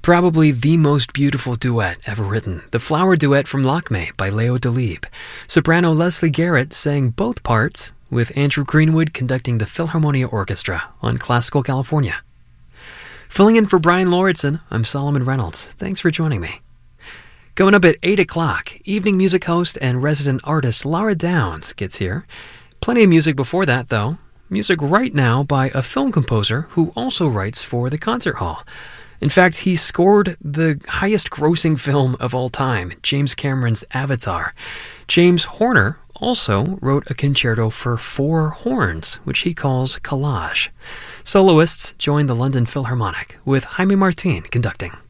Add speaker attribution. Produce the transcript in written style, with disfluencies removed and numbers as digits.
Speaker 1: Probably the most beautiful duet ever written, the Flower Duet from Lakme by Leo Delibes. Soprano Leslie Garrett sang both parts, with Andrew Greenwood conducting the Philharmonia Orchestra on Classical California. Filling in for Brian Lauritsen, I'm Solomon Reynolds. Thanks for joining me. Coming up at 8 o'clock, evening music host and resident artist Lara Downs gets here. Plenty of music before that, though. Music right now by a film composer who also writes for the concert hall. In fact, he scored the highest-grossing film of all time, James Cameron's Avatar. James Horner also wrote a concerto for 4 horns, which he calls Collage. Soloists joined the London Philharmonic, with Jaime Martin conducting.